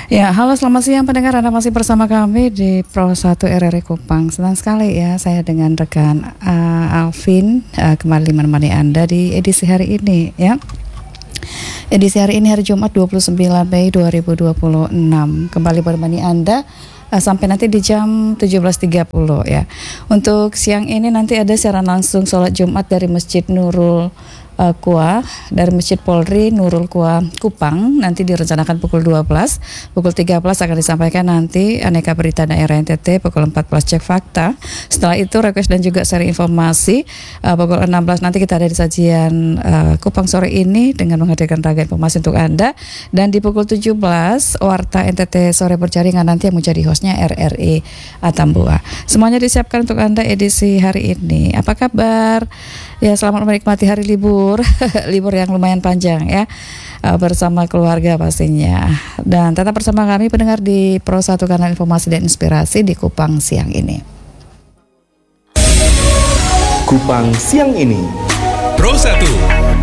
Ya, halo selamat siang pendengar, Anda masih bersama kami di Pro 1 RRI Kupang. Senang sekali ya saya dengan rekan Alvin kembali menemani Anda di edisi hari ini ya. Edisi hari ini hari Jumat 29 Mei 2026. Kembali menemani Anda sampai nanti di jam 17.30 ya. Untuk siang ini nanti ada siaran langsung sholat Jumat dari Masjid Nurul Quwa, dari Masjid Polri Nurul Quwa Kupang. Nanti direncanakan pukul 12, pukul 13 akan disampaikan nanti aneka berita daerah NTT, pukul 14 cek fakta. Setelah itu request dan juga seri informasi. Pukul 16 nanti kita ada di sajian Kupang sore ini dengan menghadirkan ragam informasi untuk Anda. Dan di pukul 17 Warta NTT sore berjaringan nanti yang menjadi hostnya RRI Atambua. Semuanya disiapkan untuk Anda edisi hari ini. Apa kabar? Ya, selamat menikmati hari libur, libur yang lumayan panjang ya, bersama keluarga pastinya. Dan tetap bersama kami pendengar di Pro 1 kanal informasi dan inspirasi di Kupang siang ini. Kupang siang ini. Pro 1